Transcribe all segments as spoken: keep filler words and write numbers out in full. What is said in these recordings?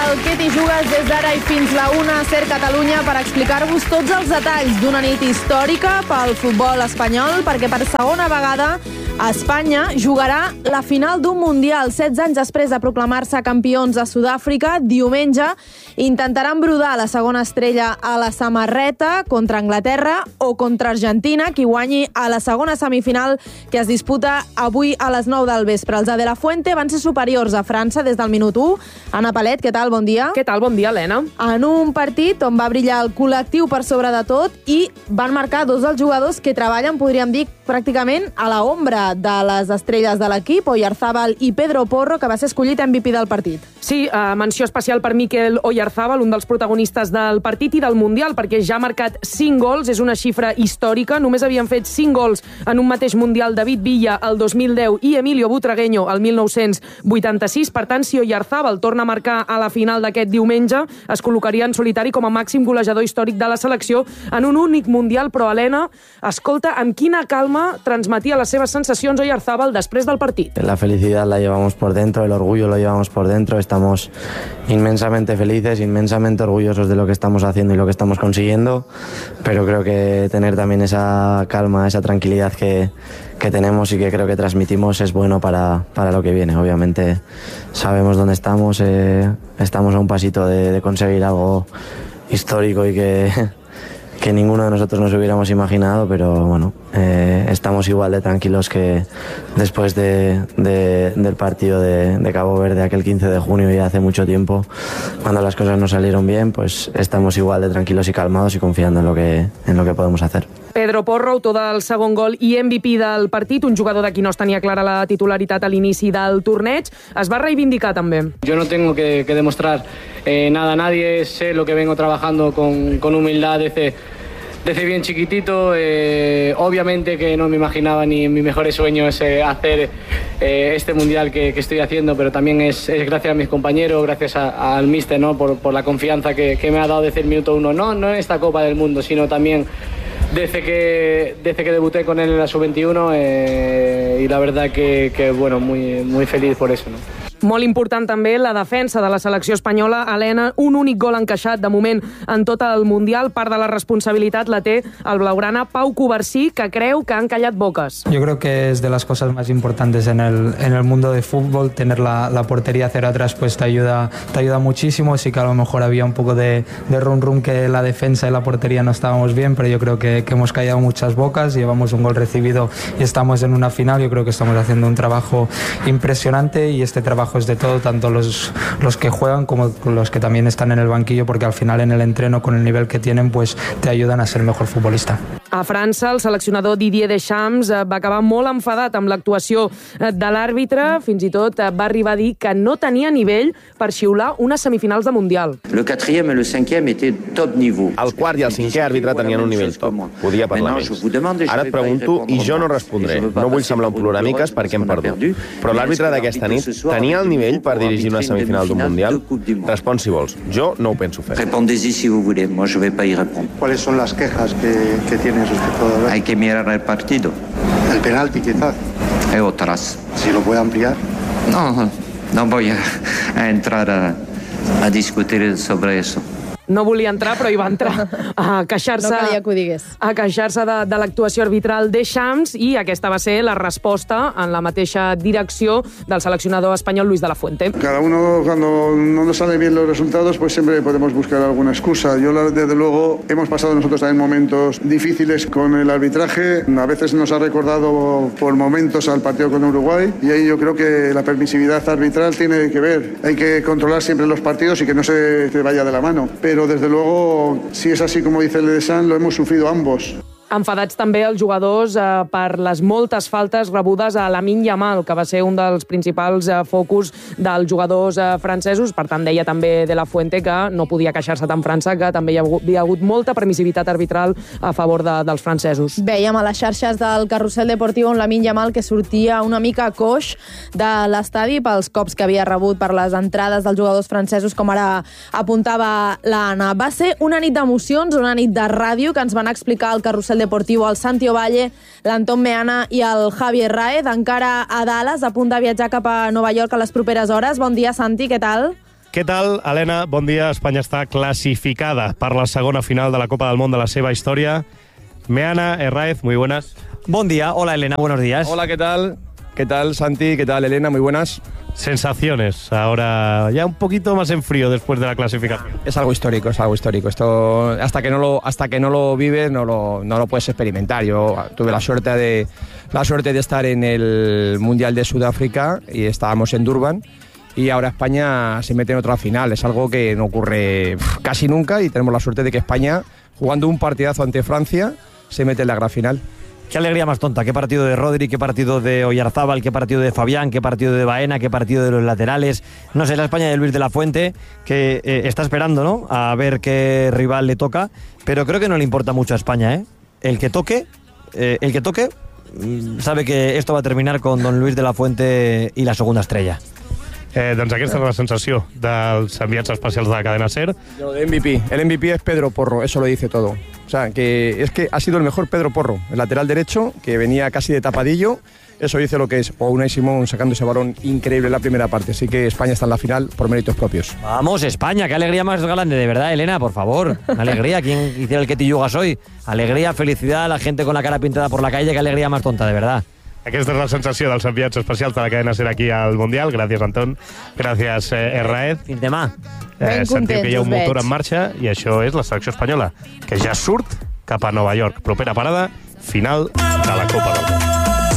al Què t'hi jugues des d'ara i fins la una a Ser Catalunya per explicar-vos tots els detalls d'una nit històrica pel futbol espanyol, perquè per segona vegada Espanya jugarà la final d'un Mundial. setze anys després de proclamar-se campions a Sud-àfrica, diumenge intentaran brodar la segona estrella a la samarreta contra Anglaterra o contra Argentina, qui guanyi a la segona semifinal que es disputa avui a les nou del vespre. Els de la Fuente van ser superiors a França des del minut u. Anna Palet, què tal? Bon dia. Què tal? Bon dia, Helena. En un partit on va brillar el col·lectiu per sobre de tot i van marcar dos dels jugadors que treballen, podríem dir, pràcticament a la ombra de les estrelles de l'equip, Oyarzábal i Pedro Porro, que va ser escollit M V P del partit. Sí, uh, menció especial per Mikel Oyarzábal, un dels protagonistes del partit i del Mundial, perquè ja ha marcat cinc gols, és una xifra històrica. Només havien fet cinc gols en un mateix Mundial David Villa el dos mil deu i Emilio Butragueño el mil nou-cents vuitanta-sis. Per tant, si Oyarzábal torna a marcar a la final d'aquest diumenge, es col·locaria en solitari com a màxim golejador històric de la selecció en un únic Mundial. Però, Helena, escolta amb quina calma transmetia les seves sensacions Oyarzábal después del partido. La felicidad la llevamos por dentro, el orgullo lo llevamos por dentro, estamos inmensamente felices, inmensamente orgullosos de lo que estamos haciendo y lo que estamos consiguiendo, pero creo que tener también esa calma, esa tranquilidad que, que tenemos y que creo que transmitimos es bueno para, para lo que viene. Obviamente sabemos dónde estamos, eh, estamos a un pasito de, de conseguir algo histórico y que... que ninguno de nosotros nos hubiéramos imaginado, pero bueno, eh, estamos igual de tranquilos que después de, de, del partido de, de Cabo Verde aquel quince de junio, ya hace mucho tiempo, cuando las cosas no salieron bien, pues estamos igual de tranquilos y calmados y confiando en lo que, en lo que podemos hacer. Pedro Porro, autor del segon gol i M V P del partit, un jugador de qui no es tenia clara la titularitat a l'inici del torneig, es va reivindicar també. Yo no tengo que, que demostrar eh, nada a nadie, sé lo que vengo trabajando con, con humildad desde, desde bien chiquitito. Eh, obviamente que no me imaginaba ni en mis mejores sueños eh, hacer eh, este mundial que, que estoy haciendo, pero también es, es gracias a mis compañeros, gracias a, al míster, ¿no? por, por la confianza que, que me ha dado desde el minuto uno, no, no en esta Copa del Mundo, sino también desde que, desde que debuté con él en la sub veintiuno, eh, y la verdad que, que bueno, muy, muy feliz por eso, ¿no? Molt important també la defensa de la selecció espanyola. Helena, un únic gol encaixat de moment en tot el Mundial. Part de la responsabilitat la té el blaugrana Pau Cubarsí, que creu que han callat boques. Yo creo que es de las cosas más importantes en el, en el mundo de fútbol. Tener la, la portería cero atrás pues te ayuda, te ayuda muchísimo. Sí que a lo mejor había un poco de, de rum rum que la defensa y la portería no estábamos bien, pero yo creo que, que hemos callado muchas bocas. Llevamos un gol recibido y estamos en una final. Yo creo que estamos haciendo un trabajo impresionante y este trabajo es de todo, tanto los, los que juegan como los que también están en el banquillo, porque al final en el entreno, con el nivel que tienen, pues te ayudan a ser mejor futbolista. A França, el seleccionador Didier Deschamps va acabar molt enfadat amb l'actuació de l'àrbitre, fins i tot va arribar a dir que no tenia nivell per xiular unes semifinals de Mundial. Le quatrième et le cinquième étaient top niveau. El quart i el cinquè àrbitre tenien un nivell top. Podia parlar més. Ara et pregunto i jo no respondré. No vull semblar un ploramiques perquè hem perdut. Però l'àrbitre d'aquesta nit tenia el nivell per dirigir una semifinal d'un Mundial? Respon si vols. Jo no ho penso fer. Répondez-y si vous voulez. Moi, je vais pas y répondre. ¿Cuáles son las quejas que, que tienes respecto a ver? Hay que mirar el partido. El penalti, quizás. Y otras. Si lo puede ampliar. No, no voy a, a entrar a, a discutir sobre eso. No volia entrar, però hi va entrar a queixar-se no calia que ho digués. a queixar-se de, de l'actuació arbitral de Deschamps, i aquesta va ser la resposta en la mateixa direcció del seleccionador espanyol Luis de la Fuente. Cada uno, cuando no nos salen bien los resultados, pues siempre podemos buscar alguna excusa. Yo, desde luego, hemos pasado nosotros también momentos difíciles con el arbitraje. A veces nos ha recordado por momentos al partido con Uruguay, y ahí yo creo que la permisividad arbitral tiene que ver. Hay que controlar siempre los partidos y que no se te vaya de la mano. Pero Pero desde luego, si es así como dice el de San, lo hemos sufrido ambos. Enfadats també els jugadors eh, per les moltes faltes rebudes a Lamine Yamal, que va ser un dels principals eh, focus dels jugadors eh, francesos. Per tant, deia també de la Fuente que no podia queixar-se tant França, que també hi havia hagut molta permissivitat arbitral a favor de, dels francesos. Veiem a les xarxes del Carrusel Deportiu on Lamine Yamal, que sortia una mica coix de l'estadi pels cops que havia rebut per les entrades dels jugadors francesos, com ara apuntava l'Anna. Va ser una nit d'emocions, una nit de ràdio, que ens van explicar al Carrusel Deportiu el Santi Ovalle, l'Anton Meana i el Javier Raez, encara a Dallas, a punt de viatjar cap a Nova York a les properes hores. Bon dia, Santi, què tal? Què tal, Helena? Bon dia. Espanya està clasificada per la segona final de la Copa del Món de la seva història. Meana, Herráez, muy buenas. Buen día. Hola, Elena. Buenos días. Hola, ¿qué tal? ¿Qué tal, Santi? ¿Qué tal, Elena? Muy buenas. Sensaciones. Ahora ya un poquito más en frío después de la clasificación. Es algo histórico, es algo histórico. Esto hasta que no lo hasta que no lo vives no lo no lo puedes experimentar. Yo tuve la suerte de la suerte de estar en el Mundial de Sudáfrica y estábamos en Durban. Y ahora España se mete en otra final. Es algo que no ocurre casi nunca y tenemos la suerte de que España, jugando un partidazo ante Francia, se mete en la gran final. Qué alegría más tonta. Qué partido de Rodri, qué partido de Oyarzábal, qué partido de Fabián, qué partido de Baena, qué partido de los laterales. No sé, la España de Luis de la Fuente, que eh, está esperando, ¿no?, a ver qué rival le toca, pero creo que no le importa mucho a España, ¿eh? El que toque, eh, el que toque, sabe que esto va a terminar con don Luis de la Fuente y la segunda estrella. Eh, doncs aquesta és la sensació dels enviats especials de la cadena SER. El M V P. El M V P es Pedro Porro, eso lo dice todo. O sea, que es que ha sido el mejor Pedro Porro, el lateral derecho, que venía casi de tapadillo. Eso dice lo que es. O Unai Simón sacando ese balón increíble en la primera parte. Así que España está en la final por méritos propios. Vamos, España, qué alegría más grande, de verdad, Elena, por favor. Alegría, ¿quién hiciera el que tillugas hoy? Alegría, felicidad, la gente con la cara pintada por la calle, qué alegría más tonta, de verdad. Aquesta és la sensació dels enviats especials de la cadena SER aquí al Mundial. Gràcies, Anton. Gràcies, eh, Herráez. Fins demà. Eh, sentiu que hi ha un motor en marxa i això és la selecció espanyola, que ja surt cap a Nova York. Propera parada, final de la Copa del Món.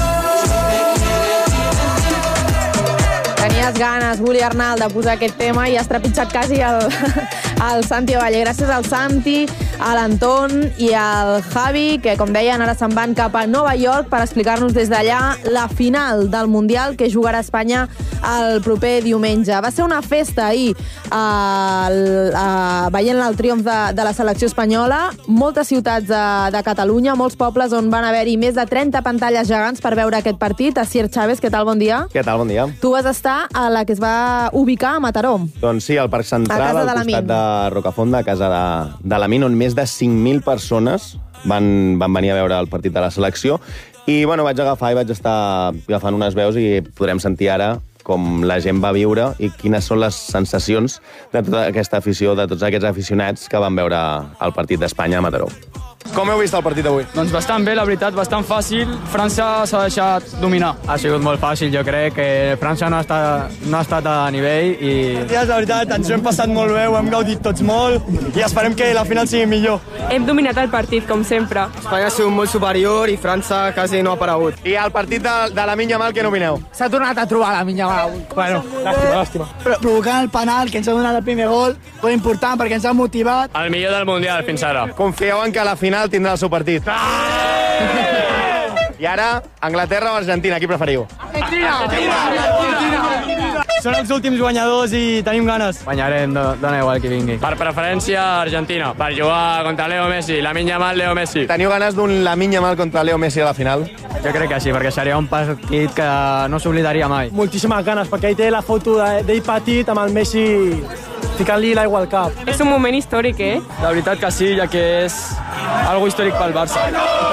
Tenies ganes, Willy Arnal, de posar aquest tema i has trepitjat quasi el, el Santi Valle. Gràcies al Santi, a l'Anton i al Javi, que, com deien, ara se'n van cap a Nova York per explicar-nos des d'allà la final del Mundial que jugarà Espanya el proper diumenge. Va ser una festa ahir, eh, eh, veient el triomf de, de la selecció espanyola. Moltes ciutats de, de Catalunya, molts pobles on van haver-hi més de trenta pantalles gegants per veure aquest partit. Asier Chávez, què tal? Bon dia. Què tal? Bon dia. Tu vas estar a la que es va ubicar a Mataró. Doncs sí, al Parc Central, al costat de Rocafonda, a casa de, de l'Amin, on més de cinc mil persones van, van venir a veure el partit de la selecció. I bueno, vaig agafar i vaig estar agafant unes veus i podrem sentir ara com la gent va viure i quines són les sensacions de tota aquesta afició, de tots aquests aficionats que van veure el partit d'Espanya a Mataró. Com heu vist el partit d'avui? Doncs bastant bé, la veritat, bastant fàcil. França s'ha deixat dominar. Ha sigut molt fàcil, jo crec que França no ha estat, no ha estat a nivell i... Ja, la veritat, ens ho hem passat molt bé, ho hem gaudit tots molt i esperem que la final sigui millor. Hem dominat el partit, com sempre. Espanya ha sigut molt superior i França quasi no ha aparegut. I el partit de, de Lamine Yamal, què n'opineu? S'ha tornat a trobar la Lamine Yamal. Bueno, làstima, làstima. Però provocant el penal, que ens ha donat el primer gol, molt important perquè ens ha motivat. El millor del Mundial fins ara. Confieu en que la final tindrà el seu partit. I ara, Anglaterra o Argentina, qui preferiu? Argentina! Argentina! Són els últims guanyadors i tenim ganes. Guanyarem, dona igual qui vingui. Per preferència, Argentina. Per jugar contra Leo Messi. Lamine Yamal, Leo Messi. Teniu ganes d'un Lamine Yamal contra Leo Messi a la final? Jo crec que sí, perquè seria un partit que no s'oblidaria mai. Moltíssimes ganes, perquè ell té la foto d'ell petit amb el Messi ficant-li l'aigua al cap. És un moment històric, eh? La veritat que sí, ja que és algo històric pel Barça.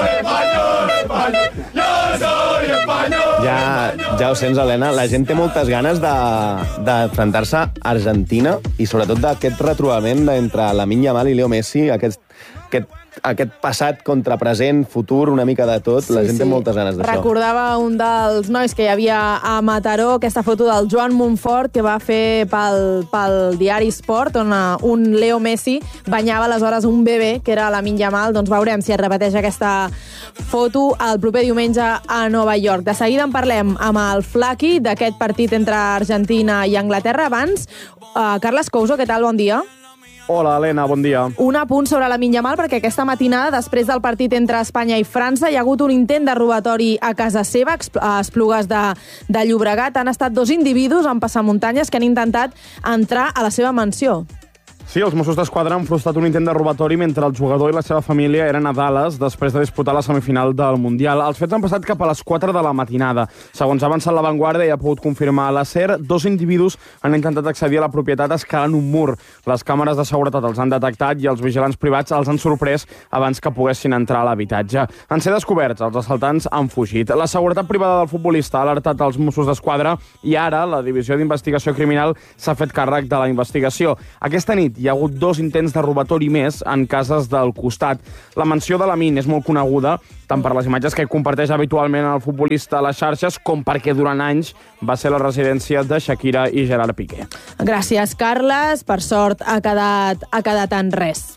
Ja, ja ho sents, Helena, la gent té moltes ganes d'enfrontar-se a Argentina i sobretot d'aquest retrobament entre Lamine Yamal i Leo Messi, aquest, aquest, aquest passat contra present, futur, una mica de tot, sí, la gent sí. té moltes ganes d'això. Recordava un dels nois que hi havia a Mataró, aquesta foto del Joan Montfort que va fer pel, pel diari Sport, on un Leo Messi banyava aleshores un bebè, que era Lamine Yamal. Doncs veurem si es repeteix aquesta foto el proper diumenge a Nova York. De seguida en parlem amb el Flaqui d'aquest partit entre Argentina i Anglaterra. Abans, uh, Carles Couso, què tal? Bon dia. Hola, Helena, bon dia. Un apunt sobre Lamine Yamal, perquè aquesta matinada, després del partit entre Espanya i França, hi ha hagut un intent de robatori a casa seva, a Esplugues de, de Llobregat. Han estat dos individus en passamuntanyes que han intentat entrar a la seva mansió. Sí, els Mossos d'Esquadra han frustrat un intent de robatori mentre el jugador i la seva família eren a Dallas després de disputar la semifinal del Mundial. Els fets han passat cap a les quatre de la matinada. Segons ha avançat La Vanguardia i ha pogut confirmar a la SER, dos individus han intentat accedir a la propietat escalant un mur. Les càmeres de seguretat els han detectat i els vigilants privats els han sorprès abans que poguessin entrar a l'habitatge. En ser descoberts, els assaltants han fugit. La seguretat privada del futbolista ha alertat els Mossos d'Esquadra i ara la Divisió d'Investigació Criminal s'ha fet càrrec de la investigació. Aquesta nit hi ha hagut dos intents de robatori més en cases del costat. La mansió de Lamin és molt coneguda tant per les imatges que comparteix habitualment el futbolista a les xarxes com perquè durant anys va ser la residència de Shakira i Gerard Piqué. Gràcies, Carles. Per sort ha quedat, ha quedat en res.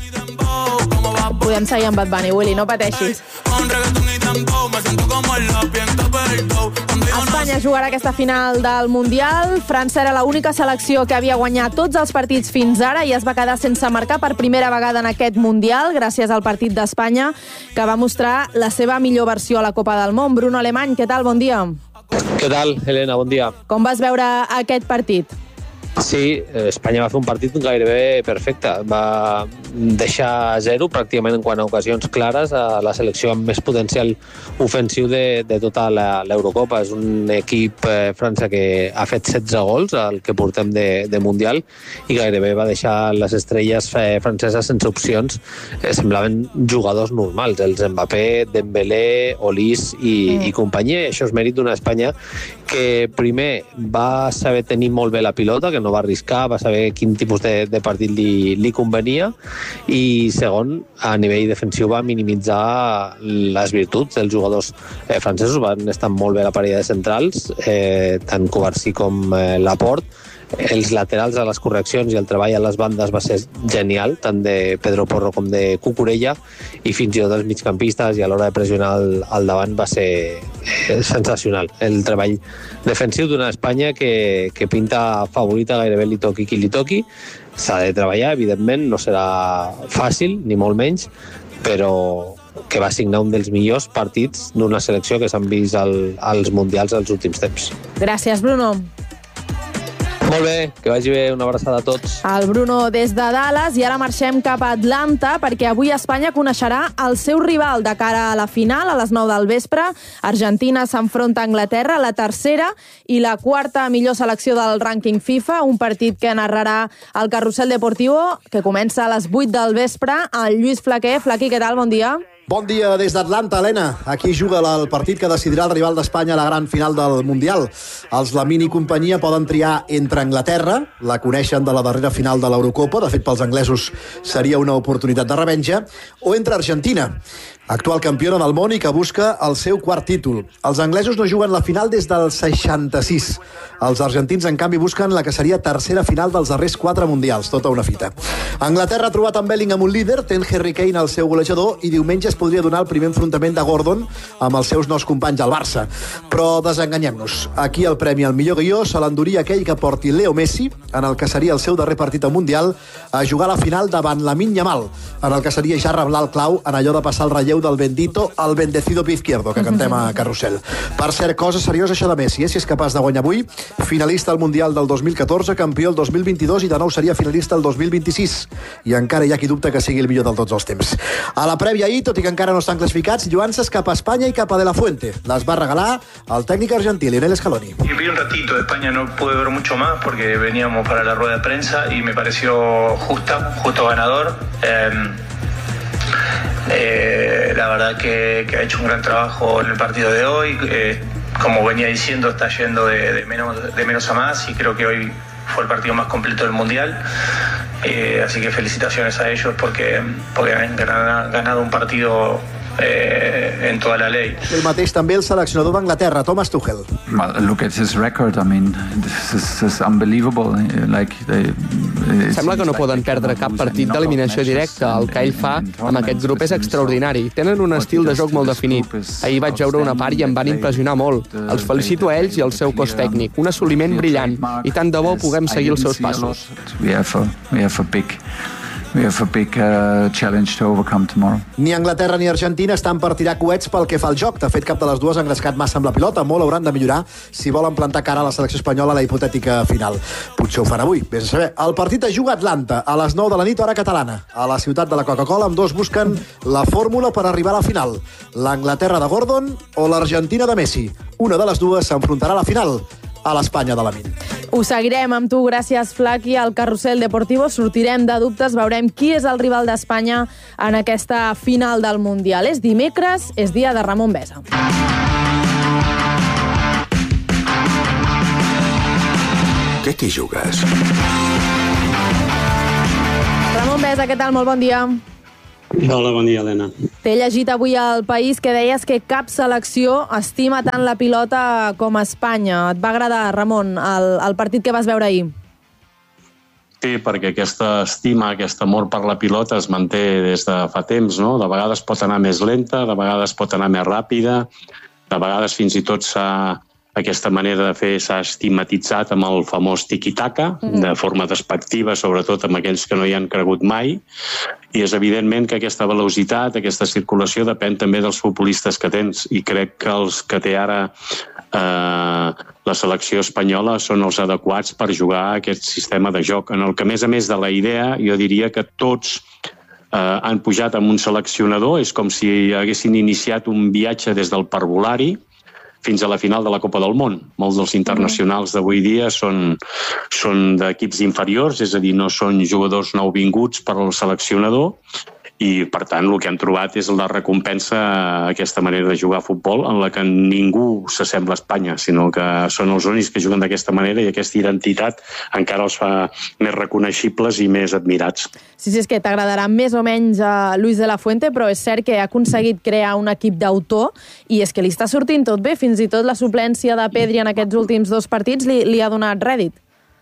Podem seguir amb Bad Bunny, Willy, no pateixis. Espanya jugarà aquesta final del Mundial. França era l'única selecció que havia guanyat tots els partits fins ara i es va quedar sense marcar per primera vegada en aquest Mundial, gràcies al partit d'Espanya, que va mostrar la seva millor versió a la Copa del Món. Bruno Alemany, què tal? Bon dia. Què tal, Helena? Bon dia. Com vas veure aquest partit? Sí, Espanya va fer un partit gairebé perfecte. Va deixar a zero pràcticament en quant a ocasions clares a la selecció amb més potencial ofensiu de, de tota l'Eurocopa. És un equip eh, França que ha fet setze gols al que portem de, de Mundial i gairebé va deixar les estrelles eh, franceses sense opcions. Eh, semblaven jugadors normals, els Mbappé, Dembélé, Olís i, mm. i companyia. I això és mèrit d'una Espanya que primer va saber tenir molt bé la pilota, que no va arriscar, va saber quin tipus de, de partit li, li convenia, i segon, a nivell defensiu va minimitzar les virtuts dels jugadors eh, francesos. Van estar molt bé la parella de centrals, eh, tant Covarsí com eh, Laporte. Els laterals a les correccions i el treball a les bandes va ser genial, tant de Pedro Porro com de Cucurella, i fins i tot els migcampistes i a l'hora de pressionar al, al davant va ser eh, sensacional. El treball defensiu d'una Espanya que, que pinta favorita gairebé li toqui qui li toqui. S'ha de treballar, evidentment, no serà fàcil, ni molt menys, però que va signar un dels millors partits d'una selecció que s'han vist al, als Mundials els últims temps. Gràcies, Bruno. Molt bé, que vagi bé, una abraçada a tots. El Bruno des de Dallas, i ara marxem cap a Atlanta perquè avui Espanya coneixerà el seu rival de cara a la final a les nou del vespre. Argentina s'enfronta a Anglaterra, la tercera i la quarta millor selecció del rànquing FIFA, un partit que narrarà el Carrusel Deportivo, que comença a les vuit del vespre. El Lluís Flaquer. Flaquer, què tal? Bon dia. Bon dia des d'Atlanta, Helena. Aquí juga el partit que decidirà el rival d'Espanya a la gran final del Mundial. Els Lamine i companyia poden triar entre Anglaterra, la coneixen de la darrera final de l'Eurocopa, de fet pels anglesos seria una oportunitat de revenja, o entre Argentina, actual campiona del món i que busca el seu quart títol. Els anglesos no juguen la final des del seixanta-sis. Els argentins, en canvi, busquen la que seria tercera final dels darrers quatre mundials, tota una fita. Anglaterra ha trobat en Bellingham un líder, té en Harry Kane el seu golejador, i diumenge es podria donar el primer enfrontament de Gordon amb els seus nous companys al Barça. Però desenganyem-nos. Aquí el premi al millor guió se l'enduria aquell que porti Leo Messi, en el que seria el seu darrer partit al Mundial, a jugar a la final davant Lamine Yamal, en el que seria ja reblar el clau en allò de passar el relleu del bendito al bendecido pie izquierdo, que cantem a Carrusel. Per cert, cosa seriosa això de Messi, eh? Si és capaç de guanyar avui, finalista al Mundial del dos mil catorze, campió el dos mil vint-i-dos i de nou seria finalista el dos mil vint-i-sis. I encara hi ha qui dubta que sigui el millor de tots els temps. A la prèvia ahir, tot i que encara no estan classificats, lluances cap a Espanya i cap a De La Fuente. Les va regalar el tècnic argentí, Lionel Scaloni. Y vi un ratito de España, no pude ver mucho más porque veníamos para la rueda de prensa y me pareció justa, justo ganador. Eh, eh, la verdad que, que ha hecho un gran trabajo en el partido de hoy. Eh, como venía diciendo, está yendo de, de, menos, de menos a más y creo que hoy fue el partido más completo del Mundial. Eh, así que felicitaciones a ellos porque, porque han ganado un partido eh, en toda la ley. El mateix també el seleccionador d'Anglaterra, Thomas Tuchel. Well, look at his record. I mean, this is, this is unbelievable. Like they, Sembla que no poden perdre cap partit d'eliminació directa. El que ell fa amb aquest grup és extraordinari. Tenen un estil de joc molt definit. Ahir vaig veure una part i em van impressionar molt. Els felicito a ells i al seu cos tècnic. Un assoliment brillant. I tant de bo puguem seguir els seus passos. We have a, we have a big we have a big uh, challenge to overcome tomorrow. Ni Anglaterra ni Argentina estan per tirar coets pel que fa al joc. De fet, cap de les dues ha engrescat massa amb la pilota. Molt hauran de millorar si volen plantar cara a la selecció espanyola a la hipotètica final. Potser ho fan avui, vés a saber. El partit es juga a Atlanta, a les nou de la nit, hora catalana. A la ciutat de la Coca-Cola, amb dos busquen la fórmula per arribar a la final. L'Anglaterra de Gordon o l'Argentina de Messi. Una de les dues s'enfrontarà a la final, a l'Espanya de Lamine. Ho seguirem amb tu, gràcies, Flaqui. Al Carrusel Deportivo sortirem de dubtes, veurem qui és el rival d'Espanya en aquesta final del Mundial. És dimecres, és dia de Ramon Besa. Què t'hi jugues? Ramon Besa, què tal? Molt bon dia. Hola, bon dia, Helena. T'he llegit avui al País que deies que cap selecció estima tant la pilota com Espanya. Et va agradar, Ramon, el, el partit que vas veure ahir? Sí, perquè aquesta estima, aquest amor per la pilota es manté des de fa temps, no? De vegades pot anar més lenta, de vegades pot anar més ràpida, de vegades fins i tot s'ha... Aquesta manera de fer s'ha estigmatitzat amb el famós tiki-taka, de forma despectiva, sobretot amb aquells que no hi han cregut mai, i és evidentment que aquesta velocitat, aquesta circulació depèn també dels futbolistes que tens, i crec que els que té ara eh, la selecció espanyola són els adequats per jugar a aquest sistema de joc, en el que, a més a més de la idea, jo diria que tots eh, han pujat amb un seleccionador, és com si haguessin iniciat un viatge des del parvulari fins a la final de la Copa del Món. Molts dels internacionals d'avui dia són, són d'equips inferiors, és a dir, no són jugadors nouvinguts per al seleccionador, i, per tant, el que han trobat és la recompensa a aquesta manera de jugar a futbol en la que ningú s'assembla a Espanya, sinó que són els únics que juguen d'aquesta manera i aquesta identitat encara els fa més reconeixibles i més admirats. Sí, sí, és que t'agradarà més o menys a Luis de la Fuente, però és cert que ha aconseguit crear un equip d'autor i és que li està sortint tot bé. Fins i tot la suplència de Pedri en aquests últims dos partits li, li ha donat rèdit.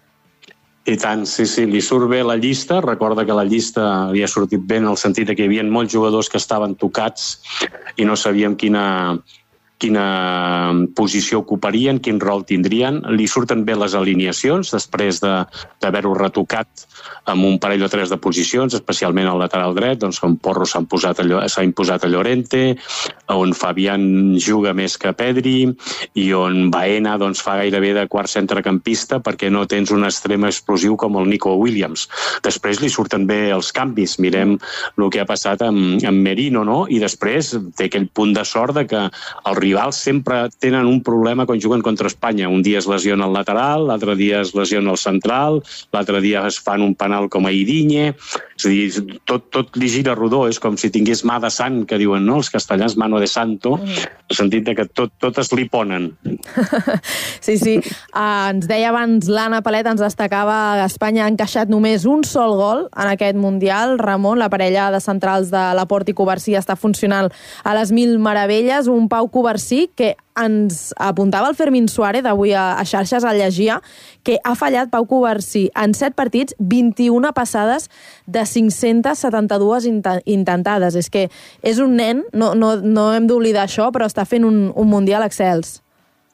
I tant, sí, sí, li surt bé la llista. Recorda que la llista li ha sortit bé en el sentit que hi havia molts jugadors que estaven tocats i no sabíem quina, quina posició ocuparien, quin rol tindrien. Li surten bé les alineacions després de, d'haver-ho retocat amb un parell o tres de posicions, especialment al lateral dret, doncs on Porro s'ha imposat, a, s'ha imposat a Llorente, on Fabián juga més que Pedri i on Baena doncs, fa gairebé de quart centrecampista perquè no tens un extrem explosiu com el Nico Williams. Després li surten bé els canvis. Mirem el que ha passat amb, amb Merino, no? I després té aquell punt de sort de que els rivals sempre tenen un problema quan juguen contra Espanya. Un dia es lesiona el lateral, l'altre dia es lesiona el central, l'altre dia es fan un penal com a Idiñe. És a dir, tot, tot li gira rodó. És com si tingués mà de sant, que diuen, no? Els castellans, mano de santo, en el sentit que tot, totes li ponen. Sí, sí. Uh, ens deia abans l'Anna Palet, ens destacava que Espanya ha encaixat només un sol gol en aquest Mundial. Ramon, la parella de centrals de Laporte i Covarsí està funcionant a les mil meravelles. Un Pau Covarsí que ens apuntava el Fermín Suárez avui a, a xarxes, al llegia, que ha fallat Pau Covarsí en set partits, vint-i-una passades de cinc-centes setanta-dues intentades. És que és un nen, no, no, no hem d'oblidar això, però està fent un, un Mundial excels.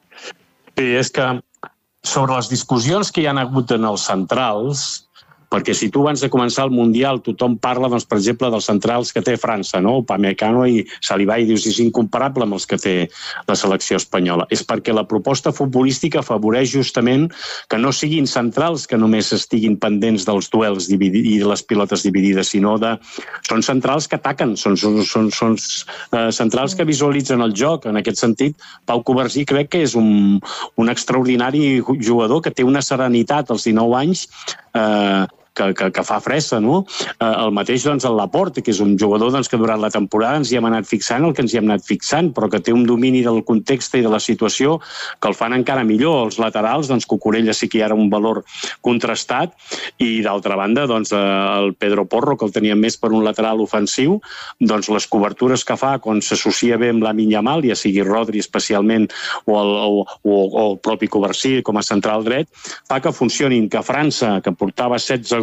Sí, és que sobre les discussions que hi ha hagut en els centrals, perquè si tu abans de començar el Mundial tothom parla, doncs, per exemple, dels centrals que té França, no? Upamecano i Saliba, i dius, és incomparable amb els que té la selecció espanyola. És perquè la proposta futbolística afavoreix justament que no siguin centrals que només estiguin pendents dels duels i de les pilotes dividides, sinó de... Són centrals que ataquen, són, són, són, són uh, centrals que visualitzen el joc. En aquest sentit, Pau Covarsí crec que és un, un extraordinari jugador que té una serenitat als dinou anys eh, Que, que, que fa fressa, no? Eh, el mateix, doncs, el Laporte, que és un jugador doncs, que durant la temporada ens hi hem anat fixant el que ens hi hem anat fixant, però que té un domini del context i de la situació que el fan encara millor. Els laterals, doncs, Cucurella sí que hi ha un valor contrastat, i d'altra banda, doncs, el Pedro Porro, que el teníem més per un lateral ofensiu, doncs les cobertures que fa quan s'associa bé amb Lamine Yamal, ja sigui Rodri especialment, o el, o, o, o el propi Covarsí com a central dret, fa que funcionin, que França, que portava setze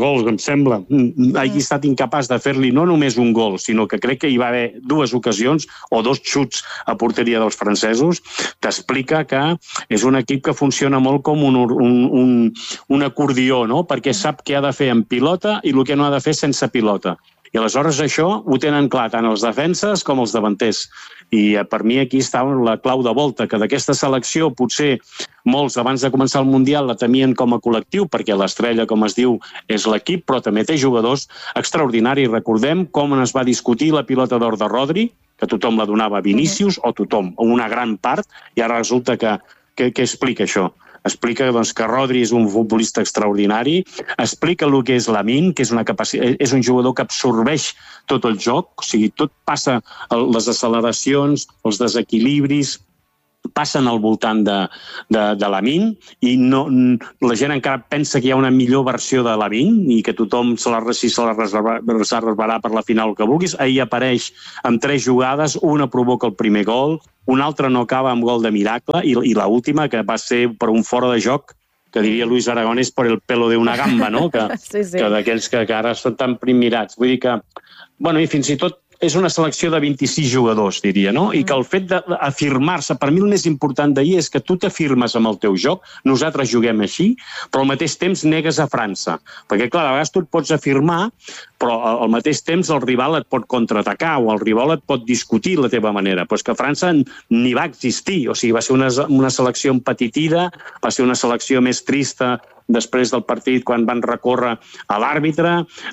gols, em sembla, hagi estat incapaç de fer-li no només un gol, sinó que crec que hi va haver dues ocasions o dos xuts a porteria dels francesos, t'explica que és un equip que funciona molt com un, un, un, un acordió, no? Perquè sap què ha de fer en pilota i el que no ha de fer sense pilota. I aleshores això ho tenen clar tant els defenses com els davanters. I per mi aquí està la clau de volta, que d'aquesta selecció potser molts abans de començar el Mundial la temien com a col·lectiu, perquè l'estrella, com es diu, és l'equip, però també té jugadors extraordinaris. Recordem com es va discutir la pilota d'or de Rodri, que tothom la donava a Vinícius, o tothom, o una gran part, i ara resulta que, que, que explica això. Explica doncs, que Rodri és un futbolista extraordinari, explica el que és Lamine, que és, una capacitat, és un jugador que absorbeix tot el joc, o sigui, tot passa, les acceleracions, els desequilibris, passen al voltant de, de, de Lamine i no, la gent encara pensa que hi ha una millor versió de Lamine i que tothom se la, si se la reservarà per la final que vulguis. Ahir apareix amb tres jugades, una provoca el primer gol, una altra no acaba amb gol de miracle i, i l'última, que va ser per un fora de joc, que diria Luis Aragonés per el pelo de una gamba, no? Que, sí, sí. que d'aquells que, que ara són tan primirats. Vull dir que, bueno, i fins i tot és una selecció de vint-i-sis jugadors, diria, no? I que el fet d'afirmar-se, per mi el més important d'ahir és que tu t'afirmes amb el teu joc, nosaltres juguem així, però al mateix temps negues a França. Perquè, clar, a vegades tu et pots afirmar, però al mateix temps el rival et pot contraatacar o el rival et pot discutir la teva manera. Però és que França ni va existir, o sigui, va ser una, una selecció empetitida, va ser una selecció més trista després del partit quan van recórrer a l'àrbitre,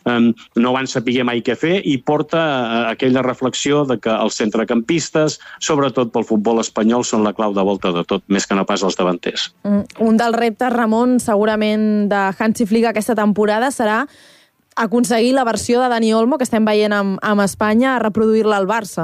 no van saber mai què fer i porta aquella reflexió de que els centrecampistes, sobretot pel futbol espanyol, són la clau de volta de tot, més que no pas els davanters. Un dels reptes, Ramon, segurament de Hansi Flick aquesta temporada serà aconseguir la versió de Dani Olmo que estem veient amb, amb Espanya, a reproduir-la al Barça.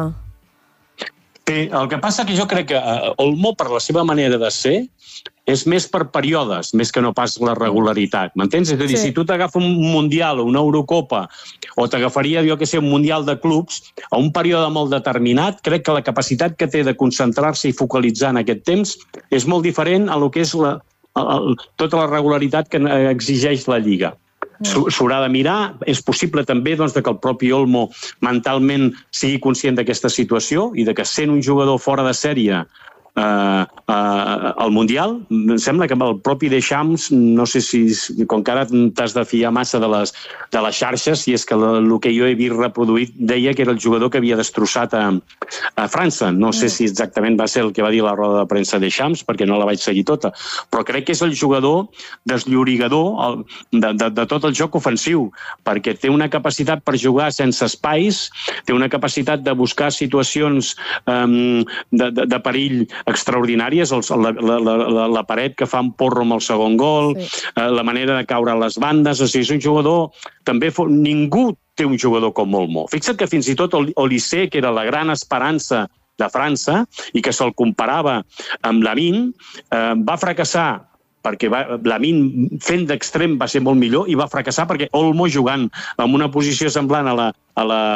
Sí, el que passa que jo crec que Olmo, per la seva manera de ser, és més per períodes, més que no pas la regularitat, m'entens? És a dir, sí. Si tu t'agafa un Mundial o una Eurocopa, o t'agafaria, jo que sé, un Mundial de clubs, a un període molt determinat, crec que la capacitat que té de concentrar-se i focalitzar en aquest temps és molt diferent a lo que és la, a, a, tota la regularitat que exigeix la Lliga. S'haurà de mirar, és possible també doncs, que el propi Olmo mentalment sigui conscient d'aquesta situació i de que sent un jugador fora de sèrie Uh, uh, al Mundial, em sembla que amb el propi Deschamps, no sé si, com que ara t'has de fiar massa de les, de les xarxes, si és que el que jo he vist reproduït deia que era el jugador que havia destrossat a, a França. No sé si exactament va ser el que va dir la roda de premsa Deschamps, perquè no la vaig seguir tota, però crec que és el jugador desllorigador de, de, de tot el joc ofensiu, perquè té una capacitat per jugar sense espais, té una capacitat de buscar situacions um, de, de, de perill extraordinàries, la, la, la, la paret que fa un porro amb el segon gol, sí. eh, la manera de caure a les bandes, o sigui, és un jugador, també ningú té un jugador com Olmo. Fixa't que fins i tot Olise, que era la gran esperança de França i que se'l comparava amb Lamine, eh, va fracassar perquè Lamine fent d'extrem va ser molt millor i va fracassar perquè Olmo jugant en una posició semblant a la, a la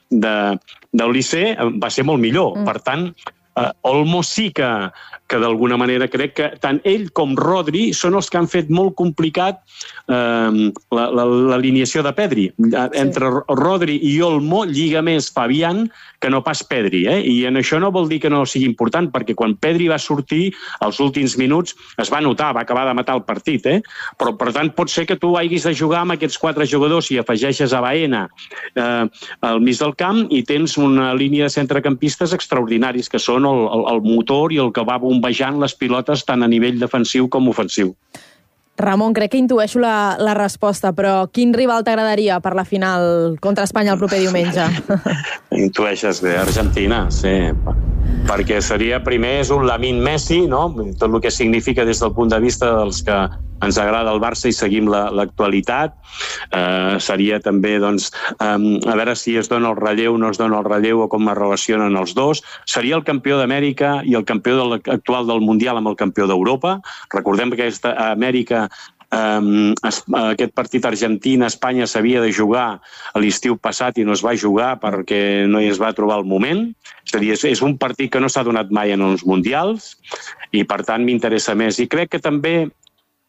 d'Olise va ser molt millor. Mm. Per tant, Uh, Olmo sí que, que d'alguna manera crec que tant ell com Rodri són els que han fet molt complicat uh, l'alineació de Pedri. Sí. Entre Rodri i Olmo lliga més Fabián que no pas Pedri, eh? I en això no vol dir que no sigui important, perquè quan Pedri va sortir, als últims minuts, es va notar, va acabar de matar el partit, eh? Però, per tant, pot ser que tu haguis de jugar amb aquests quatre jugadors i afegeixes a Baena eh, al mig del camp i tens una línia de centrecampistes extraordinaris, que són el, el, el motor i el que va bombejant les pilotes tant a nivell defensiu com ofensiu. Ramon, crec que intueixo la, la resposta, però quin rival t'agradaria per la final contra Espanya el proper diumenge? Intueixes bé, Argentina, sí. Perquè seria, primer, és un Lamine Messi, no? Tot el que significa des del punt de vista dels que ens agrada el Barça i seguim l'actualitat. Eh, seria també, doncs, um, a veure si es dona el relleu o no es dona el relleu o com es relacionen els dos. Seria el campió d'Amèrica i el campió de actual del Mundial amb el campió d'Europa. Recordem que aquesta Amèrica Um, aquest partit Argentina-Espanya s'havia de jugar a l'estiu passat i no es va jugar perquè no hi es va trobar el moment. És a dir, és, és un partit que no s'ha donat mai en uns mundials i per tant m'interessa més. I crec que també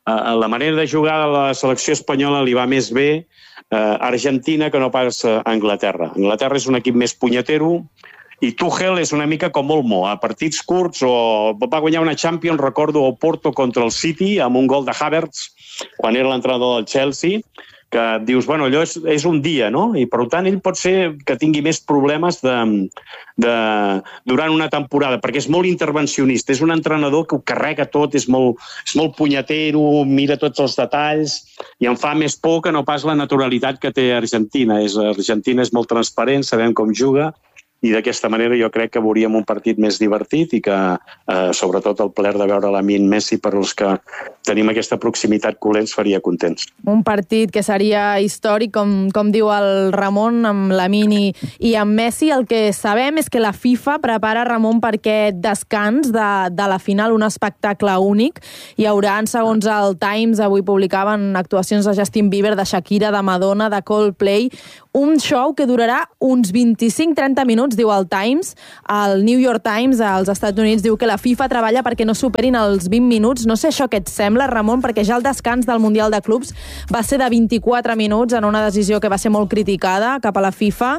la manera de jugar de la selecció espanyola li va més bé a Argentina que no pas a Anglaterra. Anglaterra és un equip més punyetero, i Tuchel és una mica com Olmo, a partits curts, o va guanyar una Champions, recordo, a Porto contra el City, amb un gol de Havertz, quan era l'entrenador del Chelsea, que dius, bueno, allò és, és un dia, no? I per tant ell pot ser que tingui més problemes de, de, durant una temporada, perquè és molt intervencionista, és un entrenador que ho carrega tot, és molt, és molt punyetero, mira tots els detalls, i em fa més por que no pas la naturalitat que té Argentina. És, Argentina és molt transparent, sabem com juga, i d'aquesta manera jo crec que veuríem un partit més divertit i que, eh, sobretot, el plaer de veure Lamine Messi, per als que tenim aquesta proximitat culer, ens faria contents. Un partit que seria històric, com, com diu el Ramon, amb Lamine i, i amb Messi. El que sabem és que la FIFA prepara, Ramon, per aquest descans de, de la final, un espectacle únic. Hi haurà, segons el Times, avui publicaven actuacions de Justin Bieber, de Shakira, de Madonna, de Coldplay, un show que durarà uns vint-i-cinc a trenta minuts, diu el Times. El New York Times, als Estats Units, diu que la FIFA treballa perquè no superin els vint minuts. No sé això què et sembla, Ramon, perquè ja el descans del Mundial de Clubs va ser de vint-i-quatre minuts, en una decisió que va ser molt criticada cap a la FIFA.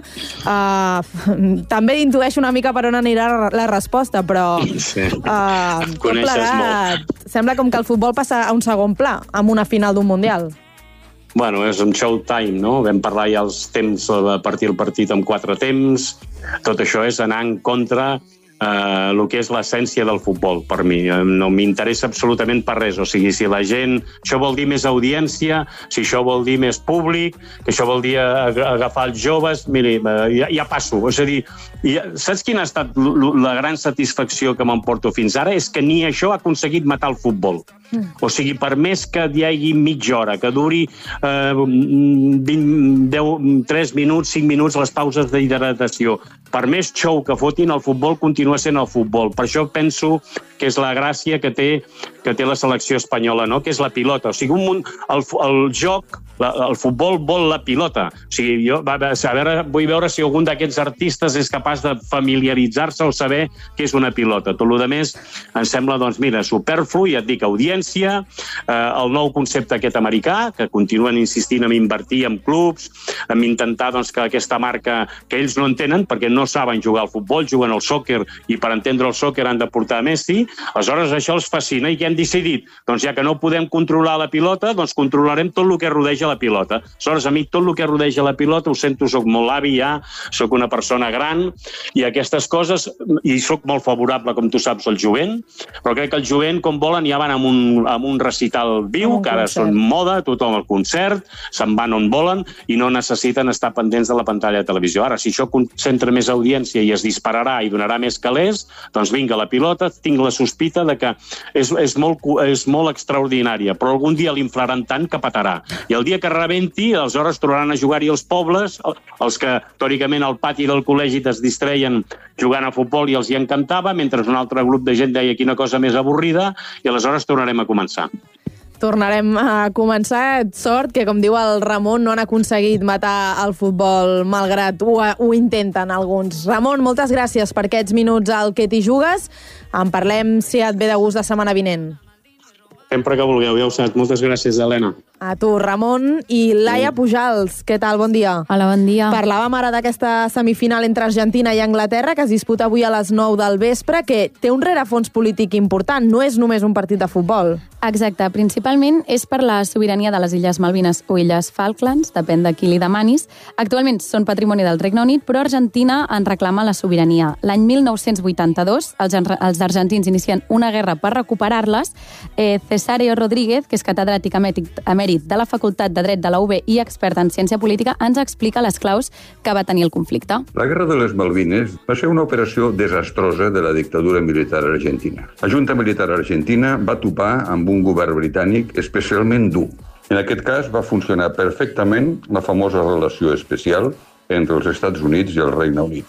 Uh, també intueixo una mica per on anirà la resposta, però sí. uh, tot plegat, sembla com que el futbol passa a un segon pla amb una final d'un Mundial. Bueno, és un showtime, no? Vam parlar ja els temps de partir el partit amb quatre temps. Tot això és anar en contra eh, el que és l'essència del futbol, per mi. No m'interessa absolutament per res. O sigui, si la gent... Això vol dir més audiència, si això vol dir més públic, que això vol dir agafar els joves... Miri, ja, ja passo. És a dir, ja, saps quina ha estat la gran satisfacció que m'emporto fins ara? És que ni això ha aconseguit matar el futbol. O sigui, per més que hi hagi mitja hora, que duri eh, vint, deu, tres minuts, cinc minuts les pauses d'hidratació, per més show que fotin, el futbol continua sent el futbol. Per això penso que és la gràcia que té, que té la selecció espanyola, no? Que és la pilota. O sigui, un, el, el joc, la, el futbol vol la pilota. O sigui, jo a veure, vull veure si algun d'aquests artistes és capaç de familiaritzar-se o saber què és una pilota. Tot el més em sembla, doncs, mira, superflu, i et dic, audiència, eh, el nou concepte aquest americà, que continuen insistint en invertir en clubs, en intentar, doncs, que aquesta marca, que ells no entenen, perquè no saben jugar al futbol, juguen al sòquer, i per entendre el sòquer han de portar Messi. Aleshores, això els fascina, i què han decidit? Doncs ja que no podem controlar la pilota, doncs controlarem tot el que rodeja la pilota. Aleshores, a mi tot el que rodeja la pilota, ho sento, soc molt avi ja, soc una persona gran, i aquestes coses, i soc molt favorable, com tu saps, al jovent, però crec que el jovent, com volen, ja van amb un, amb un recital viu, que ara són moda, tothom al concert, se'n van on volen, i no necessiten estar pendents de la pantalla de televisió. Ara, si això concentra més audiència i es dispararà i donarà més calés, doncs vinga, la pilota, tinc la sospita de que és, és, molt, és molt extraordinària, però algun dia l'inflaran tant que petarà. I el dia que rebenti, aleshores trobaran a jugar-hi els pobles, els que, teòricament, al pati del col·legi es distreien jugant a futbol i els hi encantava, mentre un altre grup de gent deia quina cosa més avorrida, i aleshores tornarem a començar. Tornarem a començar. Sort que, com diu el Ramon, no han aconseguit matar el futbol, malgrat ho, ho intenten alguns. Ramon, moltes gràcies per aquests minuts al Que t'hi jugues. En parlem, si et ve de gust, la setmana vinent. Sempre que vulgueu, ja ho saps. Moltes gràcies, Helena. A tu, Ramon. I Laia Pujals, què tal? Bon dia. Hola, bon dia. Parlàvem ara d'aquesta semifinal entre Argentina i Anglaterra, que es disputa avui a les nou del vespre, que té un rerefons polític important. No és només un partit de futbol. Exacte. Principalment és per la sobirania de les Illes Malvines o Illes Falklands, depèn de qui li demanis. Actualment són patrimoni del Regne Unit, però Argentina en reclama la sobirania. L'any mil nou-cents vuitanta-dos, els, els argentins inicien una guerra per recuperar-les. Eh, Cesáreo Rodríguez, que és catedràtic emèrit de la Facultat de Dret de la U B i expert en ciència política, ens explica les claus que va tenir el conflicte. La Guerra de les Malvines va ser una operació desastrosa de la dictadura militar argentina. La Junta Militar Argentina va topar amb un govern britànic especialment dur. En aquest cas va funcionar perfectament la famosa relació especial entre els Estats Units i el Regne Unit,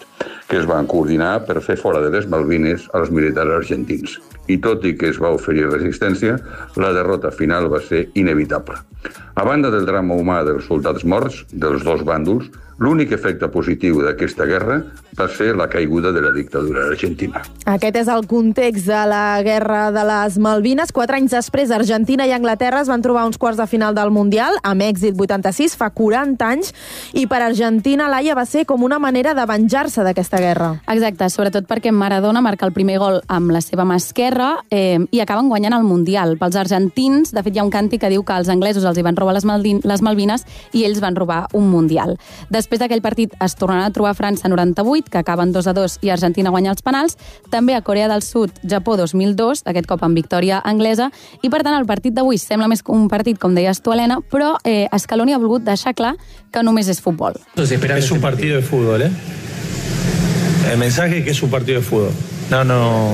que es van coordinar per fer fora de les Malvines als militars argentins. I tot i que es va oferir resistència, la derrota final va ser inevitable. A banda del drama humà dels soldats morts dels dos bàndols, l'únic efecte positiu d'aquesta guerra va ser la caiguda de la dictadura argentina. Aquest és el context de la Guerra de les Malvines. Quatre anys després, Argentina i Anglaterra es van trobar uns quarts de final del Mundial, amb èxit vuitanta-sis, fa quaranta anys, i per Argentina, Laia, va ser com una manera de venjar-se d'aquesta guerra. Exacte, sobretot perquè Maradona marca el primer gol amb la seva mà esquerra eh, i acaben guanyant el Mundial. Pels argentins, de fet, hi ha un càntic que diu que els anglesos els hi van robar les, Maldin les Malvines i ells van robar un Mundial. Després d'aquell partit es tornaran a trobar a França noranta-vuit, que acaben dos a dos i Argentina guanya els penals, també a Corea del Sud, Japó dos mil dos, aquest cop amb victòria anglesa, i per tant el partit d'avui sembla més un partit, com deies tu, Helena, però eh, Scaloni ha volgut deixar clar que només és futbol. Es un partido de fútbol, ¿eh? El mensaje es que es un partido de fútbol. No, no...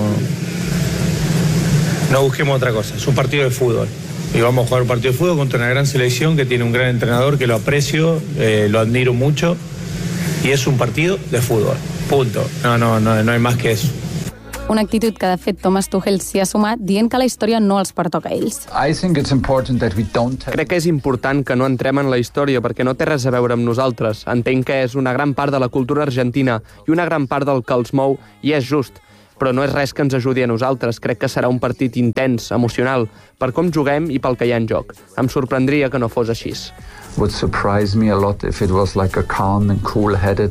No busquemos otra cosa, es un partido de fútbol. Y vamos a jugar un partido de fútbol contra una gran selección que tiene un gran entrenador que lo aprecio, eh, lo admiro mucho, y es un partido de fútbol. Punto. No, no, no, no hay más que eso. Una actitud que, de fet, Thomas Tuchel s'hi ha sumat dient que la història no els pertoca a ells. Crec que és important que no entrem en la història perquè no té res a veure amb nosaltres. Entenc que és una gran part de la cultura argentina i una gran part del que els mou, i és just. Però no és res que ens ajudi a nosaltres. Crec que serà un partit intens, emocional, per com juguem i pel que hi ha en joc. Em sorprendria que no fos així. Would surprise me a lot if it was like a calm and cool-headed.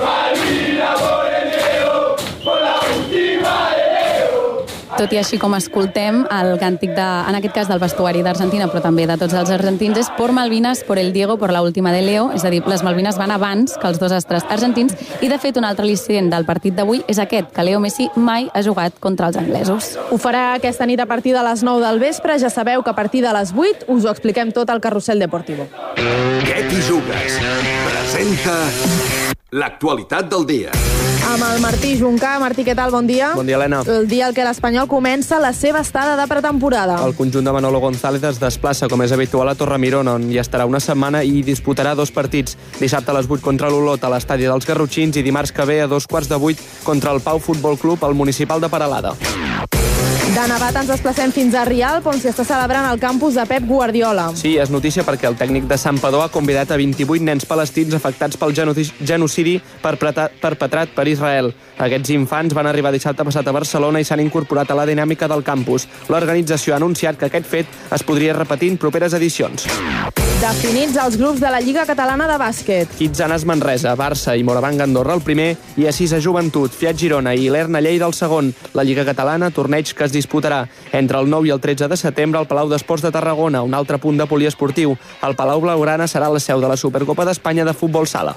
Tot i així, com escoltem, el càntic, de, en aquest cas del vestuari d'Argentina, però també de tots els argentins, és por Malvinas, por el Diego, por la última de Leo, és a dir, les Malvines van abans que els dos astres argentins, i de fet un altre al·licient del partit d'avui és aquest, que Leo Messi mai ha jugat contra els anglesos. Ho farà aquesta nit a partir de les nou del vespre, ja sabeu que a partir de les vuit us ho expliquem tot al Carrusel Deportivo. Què t'hi jugues? Presenta l'actualitat del dia. Amb el Martí Juncà. Martí, què tal? Bon dia. Bon dia, Helena. El dia en què l'Espanyol comença la seva estada de pretemporada. El conjunt de Manolo González es desplaça, com és habitual, a Torremirón, on hi estarà una setmana i disputarà dos partits. Dissabte a les vuit contra l'Olot a l'estadi dels Garrotxins i dimarts que ve a dos quarts de vuit contra el Pau Futbol Club al municipal de Peralada. De Navat ens desplacem fins a Rialp, on s'hi està celebrant el campus de Pep Guardiola. Sí, és notícia perquè el tècnic de Santpedor ha convidat a vint-i-vuit nens palestins afectats pel genocidi perpetrat per Israel. Aquests infants van arribar dissabte passat a Barcelona i s'han incorporat a la dinàmica del campus. L'organització ha anunciat que aquest fet es podria repetir en properes edicions. Definits els grups de la Lliga Catalana de Bàsquet. Quitzanas Manresa, Barça i Moravang Andorra el primer, i a Sisa Joventut, Fiat Girona i l'Erna Lleida el segon. La Lliga Catalana, torneig que es disputarà entre el nou i el tretze de setembre al Palau d'Esports de Tarragona, un altre punt de poliesportiu. El Palau Blaugrana serà la seu de la Supercopa d'Espanya de futbol sala.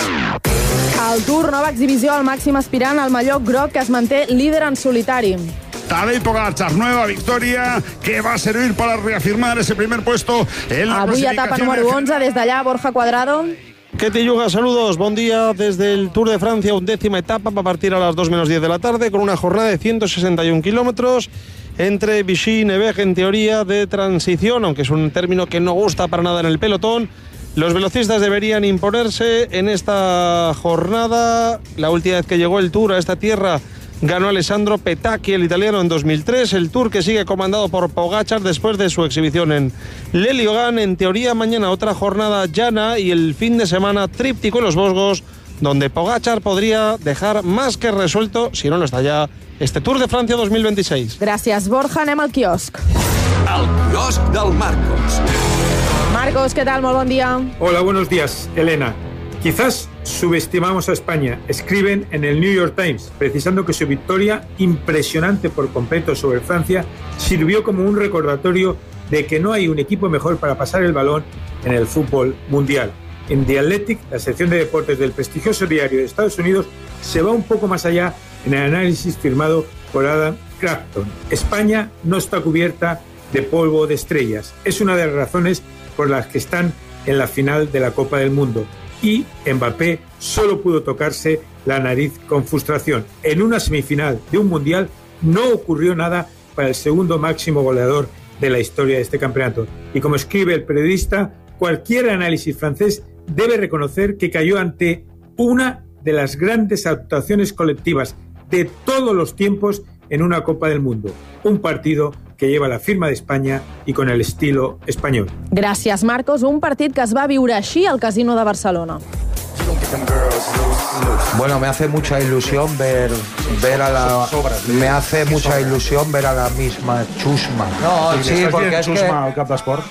El Tour, nova exhibició al màxim aspirant al mallot groc, que es manté líder en solitari. Tadej Pogačar, nueva victoria que va a servir para reafirmar ese primer puesto en la Avui etapa número once, des d'allà, Borja Cuadrado. ¿Qué te yuga? Saludos, buen día desde el Tour de Francia, undécima etapa, va a partir a las dos menos diez de la tarde con una jornada de ciento sesenta y un kilómetros entre Vichy y Nevers, en teoría de transición, aunque es un término que no gusta para nada en el pelotón. Los velocistas deberían imponerse en esta jornada. La última vez que llegó el Tour a esta tierra ganó Alessandro Petacchi, el italiano, en dos mil tres. El Tour que sigue comandado por Pogačar después de su exhibición en Leliogan. En teoría, mañana otra jornada llana y el fin de semana tríptico en los Vosgos, donde Pogačar podría dejar más que resuelto, si no lo está ya, este Tour de Francia dos mil veintiséis. Gràcies, Borja. Anem al quiosc. El quiosc del Marcos. Marcos, ¿qué tal? Muy buen día. Hola, buenos días, Elena. Quizás subestimamos a España, escriben en el New York Times, precisando que su victoria, impresionante por completo sobre Francia, sirvió como un recordatorio de que no hay un equipo mejor para pasar el balón en el fútbol mundial. En The Athletic, la sección de deportes del prestigioso diario de Estados Unidos, se va un poco más allá en el análisis firmado por Adam Crafton. España no está cubierta de polvo de estrellas. Es una de las razones por las que están en la final de la Copa del Mundo. Y Mbappé solo pudo tocarse la nariz con frustración. En una semifinal de un Mundial no ocurrió nada para el segundo máximo goleador de la historia de este campeonato. Y como escribe el periodista, cualquier análisis francés debe reconocer que cayó ante una de las grandes actuaciones colectivas de todos los tiempos en una Copa del Mundo. Un partido que lleva la firma de España y con el estilo español. Gràcies, Marcos. Un partit que es va viure així al Casino de Barcelona. Bueno, me hace mucha ilusión ver, ver a la... Me hace mucha ilusión ver a la misma Chusma. No, sí, porque es que... al cap d'esport.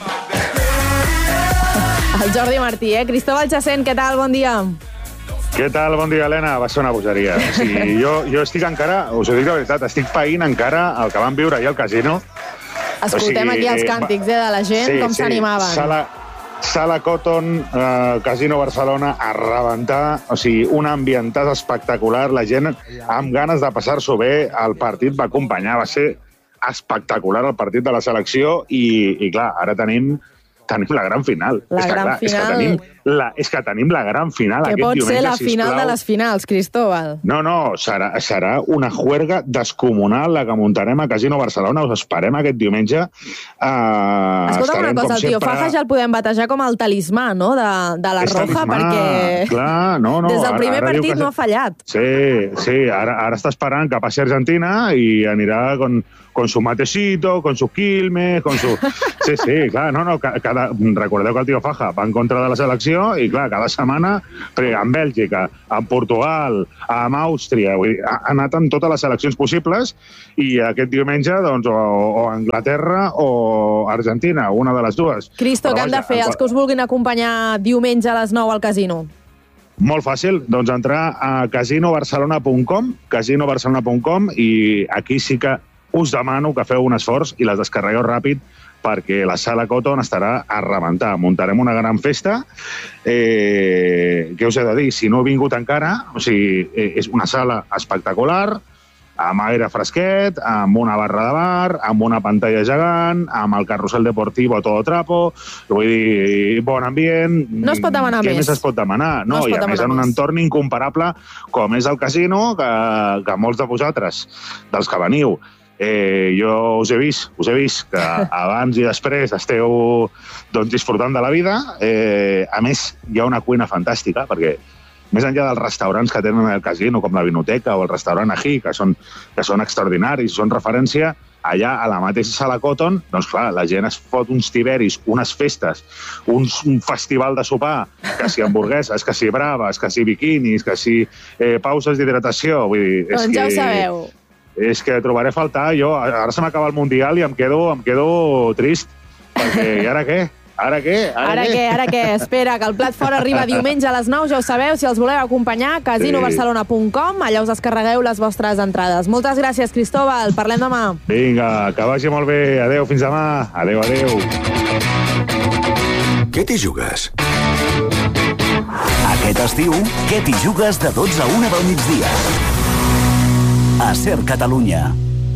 El Jordi Martí, eh? Cristóbal Chacén, què tal? Bon dia. Què tal? Bon dia, Helena. Va ser una bogeria. O sigui, jo, jo estic encara, us ho dic la veritat, estic païnt encara el que vam viure ahir al casino. Escoltem o sigui, aquí els càntics eh, de la gent, sí, com s'animaven. Sí. Sala, Sala Cotton, eh, Casino Barcelona, a rebentar. O sigui, un ambientat espectacular. La gent amb ganes de passar-s'ho bé. El partit va acompanyar, va ser espectacular el partit de la selecció i, i clar, ara tenim... tenim la gran final. La és que, gran clar, final. És que, tenim la, és que tenim la gran final que aquest pot diumenge, ser la sisplau. final de les finals, Cristóbal. No, no, serà, serà una juerga descomunal la que muntarem a Casino Barcelona. Us esperem aquest diumenge. Uh, Escolta una cosa, el tio sempre... Faja ja el podem batejar com el talismà, no?, de, de la és Roja, talismà, perquè clar, no, no, des del primer ara, ara partit que... no ha fallat. Sí, sí, ara, ara està esperant que passi a Argentina i anirà con, con su matecito, con su quilme, con su... Sí, sí, clar, no, no, cada... recordeu que el tio Faja va en contra de la selecció i, clar, cada setmana, amb Bèlgica, amb Portugal, amb Àustria, vull dir, ha anat amb totes les seleccions possibles i aquest diumenge, doncs, o, o Anglaterra o Argentina, una de les dues. Cristo, què han de fer els que us vulguin acompanyar diumenge a les nou al casino? Molt fàcil, doncs entrar a casino barcelona punt com, casino barcelona punt com, i aquí sí que us demano que feu un esforç i les descarregueu ràpid perquè la Sala Cotton estarà a rebentar. Muntarem una gran festa. Eh, què us he de dir? Si no he vingut encara, o sigui, eh, és una sala espectacular, amb aire fresquet, amb una barra de bar, amb una pantalla gegant, amb el carrusel deportivo a todo trapo, vull dir, bon ambient... No es pot demanar més. més. Què més es pot demanar? No, no i a més en un entorn incomparable com és el casino, que, que molts de vosaltres, dels que veniu, Eh, jo us he vist, us he vist que abans i després esteu doncs, disfrutant de la vida. Eh, a més, hi ha una cuina fantàstica, perquè més enllà dels restaurants que tenen al casino, com la Vinoteca o el restaurant Ají, que són, que són extraordinaris, són referència, allà a la mateixa Sala Cotton, doncs clar, la gent es fot uns tiberis, unes festes, uns, un festival de sopar, que si hamburgueses, que si braves, que si biquinis, que si eh, pauses d'hidratació. Vull dir, és doncs ja que... ho sabeu. És que trobaré a faltar, jo, ara se m'acaba el Mundial i em quedo, em quedo trist, perquè i ara què? Ara què? Ara, ara què? Ara què? Espera, que el plat fort arriba diumenge a les nou, ja ho sabeu, si els voleu acompanyar, casino barcelona punt com, allà us descarregueu les vostres entrades. Moltes gràcies, Cristóbal, parlem demà. Vinga, que vagi molt bé, adeu, fins demà. Adeu, adeu. Què t'hi jugues? Aquest estiu, què t'hi jugues de dotze a una del migdia? A Ser Catalunya.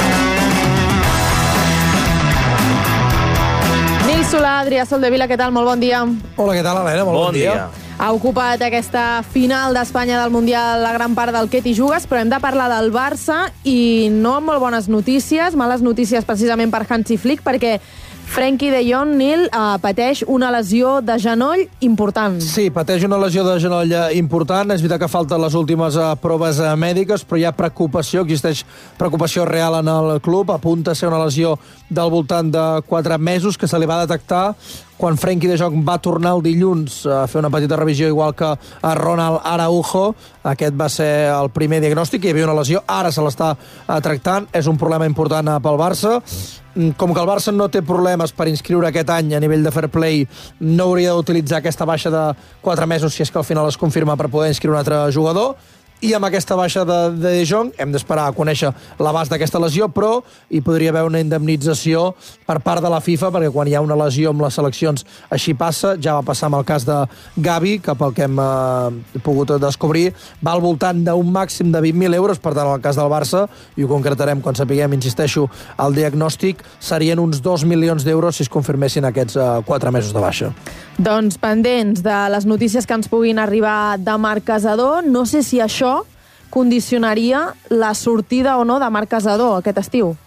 Nil Solà, Adrià Soldevila, què tal? Molt bon dia. Hola, què tal, Helena? Molt bon, bon dia. dia. Ha ocupat aquesta final d'Espanya del Mundial la gran part del què t'hi jugues, però hem de parlar del Barça i no amb molt bones notícies, males notícies precisament per Hansi Flick, perquè Frenkie de Jong, Nil, uh, pateix una lesió de genoll important. Sí, pateix una lesió de genoll important. És veritat que falten les últimes uh, proves uh, mèdiques, però hi ha preocupació, existeix preocupació real en el club. Apunta a ser una lesió del voltant de quatre mesos que se li va detectar quan Frenkie de Jong va tornar el dilluns a fer una petita revisió, igual que a Ronald Araujo. Aquest va ser el primer diagnòstic, hi havia una lesió, ara se l'està uh, tractant. És un problema important uh, pel Barça. Com que el Barça no té problemes per inscriure aquest any a nivell de fair play, no hauria d'utilitzar aquesta baixa de quatre mesos si és que al final es confirma per poder inscriure un altre jugador. I amb aquesta baixa de De Jong hem d'esperar a conèixer l'abast d'aquesta lesió, però hi podria haver una indemnització per part de la FIFA, perquè quan hi ha una lesió amb les seleccions així passa. Ja va passar amb el cas de Gavi, que pel que hem eh, pogut descobrir va al voltant d'un màxim de vint mil euros. Per tant, en el cas del Barça, i ho concretarem quan sapiguem, insisteixo, el diagnòstic, serien uns dos milions d'euros si es confirmessin aquests eh, quatre mesos de baixa. Doncs pendents de les notícies que ens puguin arribar de Marc Casador. No sé si això condicionaria la sortida o no de Marc Casador aquest estiu.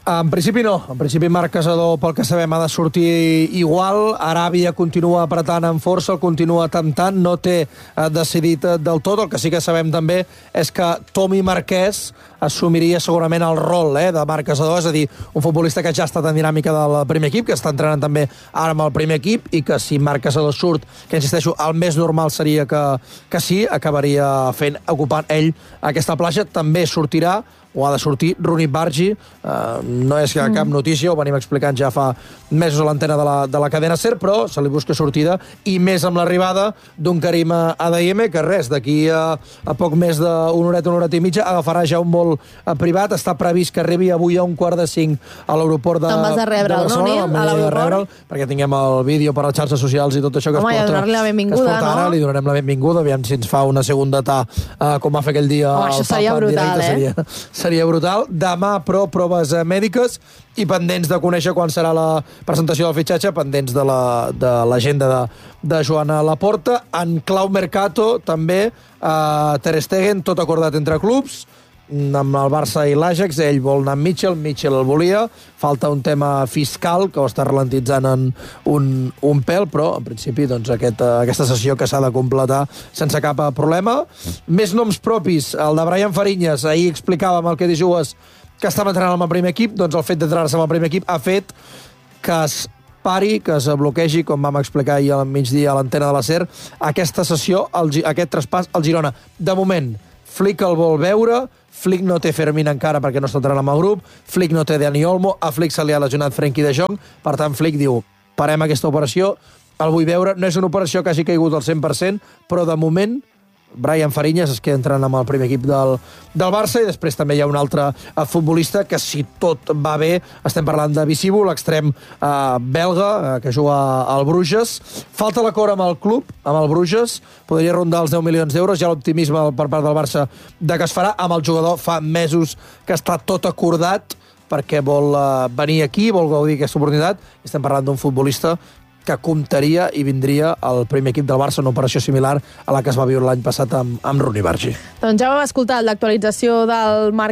En principi no. En principi Marc Casador, pel que sabem, ha de sortir igual. Aràbia continua apretant amb força, el continua temptant, no té eh, decidit del tot. El que sí que sabem també és que Tomi Marquès assumiria segurament el rol eh, de Marc Casador, és a dir, un futbolista que ja ha estat en dinàmica del primer equip, que està entrenant també ara amb el primer equip, i que si Marc Casador surt, que insisteixo, el més normal seria que, que sí, acabaria fent, ocupant ell aquesta platja. També sortirà, o ha de sortir, Rooney Bargi. Uh, no és que cap notícia, ho venim explicant ja fa mesos a l'antena de, la, de la cadena SER, però se li busca sortida, i més amb l'arribada d'un Karim Adeyemi, que res, d'aquí a, a poc més d'una horeta, una horeta i mitja, agafarà ja un vol privat. Està previst que arribi avui a un quart de cinc a l'aeroport de, Te'n vas a rebre'l, no, Nil? A l'aeroport? Perquè tinguem el vídeo per les xarxes socials i tot això que Home, es porta. Home, donar-li la benvinguda, no? Ara, li donarem la benvinguda, aviam si ens fa una segunda ta, uh, com va fer aquell dia. Oh, això seria brutal, eh? Seria, seria brutal. Demà, però, proves mèdiques i pendents de conèixer quan serà la presentació del fitxatge, pendents de l'agenda la, de, de Joan Laporta. En clau mercato, també, eh, Ter Stegen, tot acordat entre clubs, amb el Barça i l'Ajax. Ell vol anar amb Mitchell, Mitchell el volia. Falta un tema fiscal que ho està ralentitzant en un, un pèl, però en principi doncs, aquest, aquesta sessió que s'ha de completar sense cap problema. Més noms propis, el de Brian Fariñas. Ahir explicàvem el que dijues que estava entrenant amb el primer equip, doncs el fet d'entrenar-se amb el primer equip ha fet que es pari, que es bloquegi, com vam explicar ahir al migdia a l'antena de la SER, aquesta sessió, el, aquest traspàs al Girona. De moment, Flick el vol veure, Flick no té Fermín encara perquè no està entrant amb el grup, Flick no té Dani Olmo, a Flick se li ha lesionat Frenkie de Jong, per tant Flick diu, parem aquesta operació, el vull veure, no és una operació que hagi caigut al cent per cent, però de moment Brian Fariñas es queda entrant amb el primer equip del, del Barça, i després també hi ha un altre uh, futbolista que, si tot va bé, estem parlant de Visivo, l'extrem uh, belga, uh, que juga al Bruges. Falta l'acord amb el club, amb el Bruges, podria rondar els deu milions d'euros, ja l'optimisme per part del Barça de que es farà. Amb el jugador fa mesos que està tot acordat perquè vol uh, venir aquí, vol gaudir aquesta oportunitat. Estem parlant d'un futbolista que comptaria i vindria al primer equip del Barça, una operació similar a la que es va viure l'any passat amb, amb Rooney Bargi. Doncs ja vam escoltar l'actualització del Marc